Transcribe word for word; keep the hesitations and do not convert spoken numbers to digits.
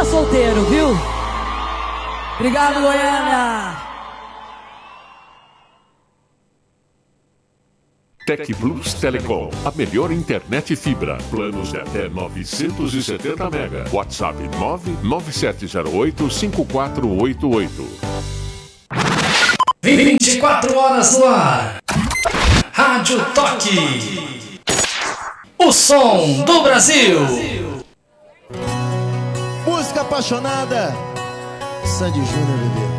solteiro, viu? Obrigado, Goiânia. Tec Plus Telecom, a melhor internet fibra. Planos de até novecentos e setenta mega. WhatsApp nove nove sete zero oito cinco quatro oito oito. vinte e quatro horas no ar. Rádio Toque. O som do Brasil. Música apaixonada. Sandy Júnior, bebê.